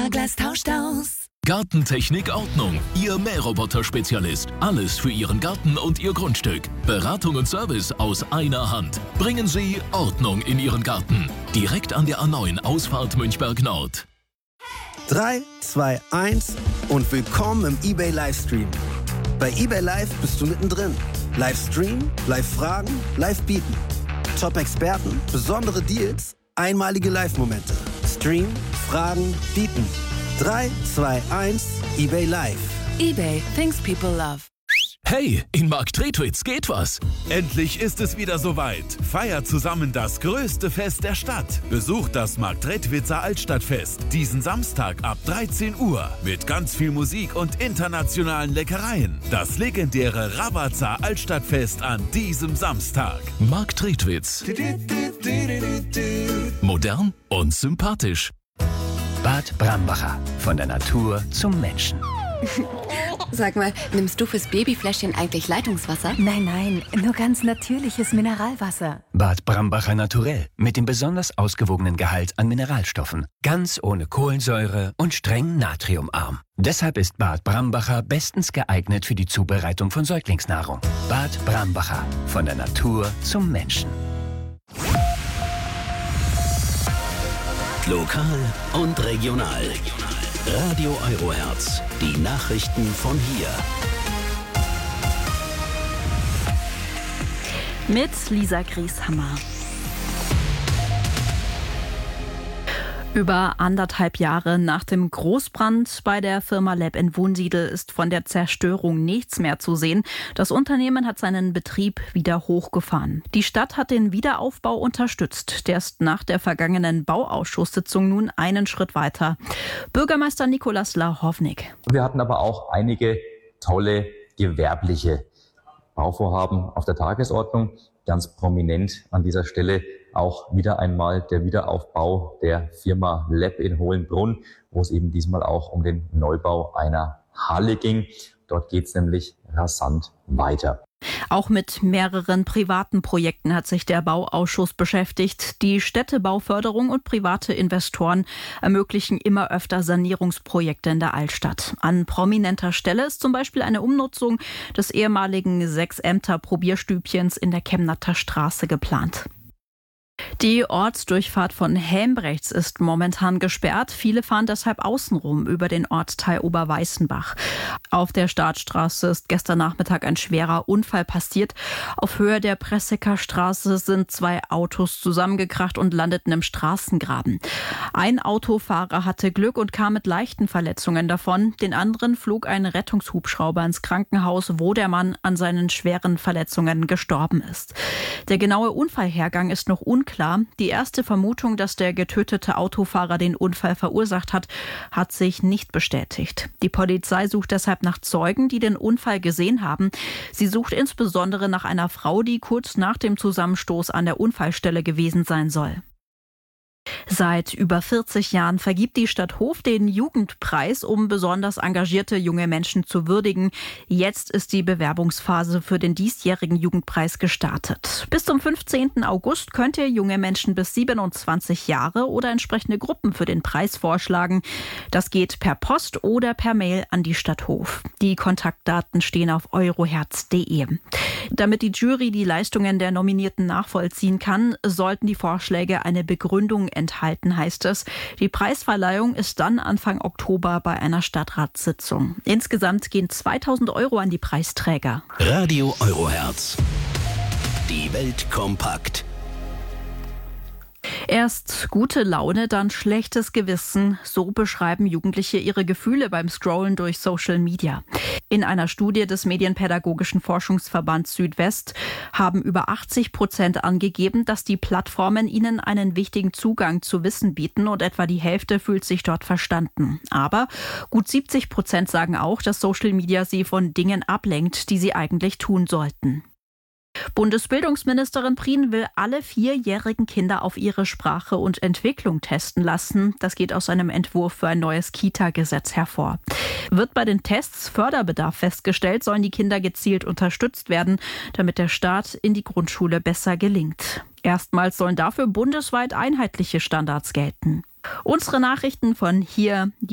Carglass tauscht aus. Gartentechnik Ordnung. Ihr Mähroboter-Spezialist. Alles für Ihren Garten und Ihr Grundstück. Beratung und Service aus einer Hand. Bringen Sie Ordnung in Ihren Garten. Direkt an der A9 Ausfahrt Münchberg Nord. 3, 2, 1 und willkommen im eBay Livestream. Bei eBay Live bist du mittendrin. Livestream, Live-Fragen, Live-Bieten. Top-Experten, besondere Deals, einmalige Live-Momente. Stream, Fragen, Bieten. 3, 2, 1, eBay Live. eBay, things people love. Hey, in Marktredwitz geht was. Endlich ist es wieder soweit. Feiert zusammen das größte Fest der Stadt. Besucht das Marktredwitzer Altstadtfest diesen Samstag ab 13 Uhr mit ganz viel Musik und internationalen Leckereien. Das legendäre Ravazza Altstadtfest an diesem Samstag. Marktredwitz. Modern und sympathisch. Bad Brambacher. Von der Natur zum Menschen. Sag mal, nimmst du fürs Babyfläschchen eigentlich Leitungswasser? Nein, nur ganz natürliches Mineralwasser. Bad Brambacher Naturell. Mit dem besonders ausgewogenen Gehalt an Mineralstoffen. Ganz ohne Kohlensäure und streng natriumarm. Deshalb ist Bad Brambacher bestens geeignet für die Zubereitung von Säuglingsnahrung. Bad Brambacher. Von der Natur zum Menschen. Lokal und regional. Radio Eurohertz. Die Nachrichten von hier. Mit Lisa Grieshammer. Über 1,5 Jahre nach dem Großbrand bei der Firma Leb in Wunsiedel ist von der Zerstörung nichts mehr zu sehen. Das Unternehmen hat seinen Betrieb wieder hochgefahren. Die Stadt hat den Wiederaufbau unterstützt. Der ist nach der vergangenen Bauausschusssitzung nun einen Schritt weiter. Bürgermeister Nikolaus Lahovnik. Wir hatten aber auch einige tolle gewerbliche Bauvorhaben auf der Tagesordnung. Ganz prominent an dieser Stelle auch wieder einmal der Wiederaufbau der Firma Leb in Hohenbrunn, wo es eben diesmal auch um den Neubau einer Halle ging. Dort geht es nämlich rasant weiter. Auch mit mehreren privaten Projekten hat sich der Bauausschuss beschäftigt. Die Städtebauförderung und private Investoren ermöglichen immer öfter Sanierungsprojekte in der Altstadt. An prominenter Stelle ist zum Beispiel eine Umnutzung des ehemaligen 6 Ämter Probierstübchens in der Chemnatter Straße geplant. Die Ortsdurchfahrt von Helmbrechts ist momentan gesperrt. Viele fahren deshalb außenrum über den Ortsteil Oberweißenbach. Auf der Startstraße ist gestern Nachmittag ein schwerer Unfall passiert. Auf Höhe der Presseker Straße sind 2 Autos zusammengekracht und landeten im Straßengraben. Ein Autofahrer hatte Glück und kam mit leichten Verletzungen davon. Den anderen flog ein Rettungshubschrauber ins Krankenhaus, wo der Mann an seinen schweren Verletzungen gestorben ist. Der genaue Unfallhergang ist noch unklar. Die erste Vermutung, dass der getötete Autofahrer den Unfall verursacht hat sich nicht bestätigt. Die Polizei sucht deshalb nach Zeugen, die den Unfall gesehen haben. Sie sucht insbesondere nach einer Frau, die kurz nach dem Zusammenstoß an der Unfallstelle gewesen sein soll. Seit über 40 Jahren vergibt die Stadt Hof den Jugendpreis, um besonders engagierte junge Menschen zu würdigen. Jetzt ist die Bewerbungsphase für den diesjährigen Jugendpreis gestartet. Bis zum 15. August könnt ihr junge Menschen bis 27 Jahre oder entsprechende Gruppen für den Preis vorschlagen. Das geht per Post oder per Mail an die Stadt Hof. Die Kontaktdaten stehen auf eurohertz.de. Damit die Jury die Leistungen der Nominierten nachvollziehen kann, sollten die Vorschläge eine Begründung enthalten, heißt es. Die Preisverleihung ist dann Anfang Oktober bei einer Stadtratssitzung. Insgesamt gehen 2.000 € an die Preisträger. Radio Eurohertz. Die Welt kompakt. Erst gute Laune, dann schlechtes Gewissen. So beschreiben Jugendliche ihre Gefühle beim Scrollen durch Social Media. In einer Studie des Medienpädagogischen Forschungsverbands Südwest haben über 80% angegeben, dass die Plattformen ihnen einen wichtigen Zugang zu Wissen bieten und etwa die Hälfte fühlt sich dort verstanden. Aber gut 70% sagen auch, dass Social Media sie von Dingen ablenkt, die sie eigentlich tun sollten. Bundesbildungsministerin Prien will alle 4-jährigen Kinder auf ihre Sprache und Entwicklung testen lassen. Das geht aus einem Entwurf für ein neues Kita-Gesetz hervor. Wird bei den Tests Förderbedarf festgestellt, sollen die Kinder gezielt unterstützt werden, damit der Start in die Grundschule besser gelingt. Erstmals sollen dafür bundesweit einheitliche Standards gelten. Unsere Nachrichten von hier